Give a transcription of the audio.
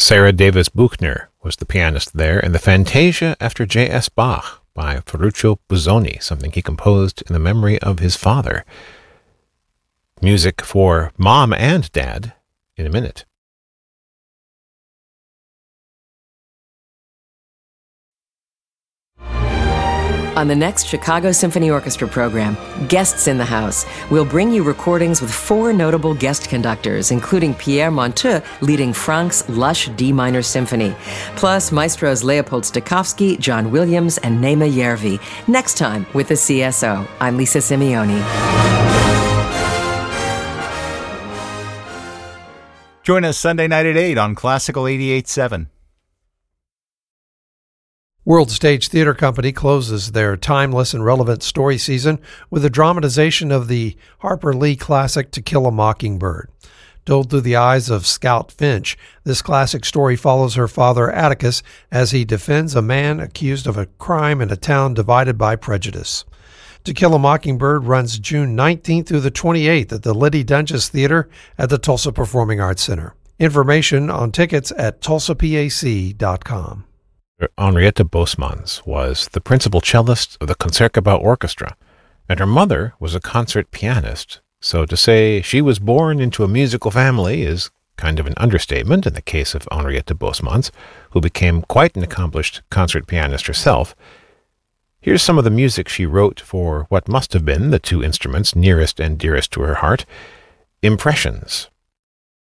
Sarah Davis Buchner was the pianist there, and the Fantasia after J.S. Bach by Ferruccio Busoni, something he composed in the memory of his father. Music for Mom and Dad in a minute. On the next Chicago Symphony Orchestra program, Guests in the House, we'll bring you recordings with 4 notable guest conductors, including Pierre Monteux leading Franck's lush D minor symphony, plus maestros Leopold Stokowski, John Williams, and Naima Järvi. Next time with the CSO, I'm Lisa Simeoni. Join us Sunday night at 8 on Classical 88.7. World Stage Theater Company closes their timeless and relevant story season with a dramatization of the Harper Lee classic To Kill a Mockingbird. Told through the eyes of Scout Finch, this classic story follows her father Atticus as he defends a man accused of a crime in a town divided by prejudice. To Kill a Mockingbird runs June 19th through the 28th at the Liddy Dunges Theater at the Tulsa Performing Arts Center. Information on tickets at tulsapac.com. Henrietta Bosmans was the principal cellist of the Concertgebouw Orchestra, and her mother was a concert pianist, so to say she was born into a musical family is kind of an understatement in the case of Henrietta Bosmans, who became quite an accomplished concert pianist herself. Here's some of the music she wrote for what must have been the 2 instruments nearest and dearest to her heart, Impressions.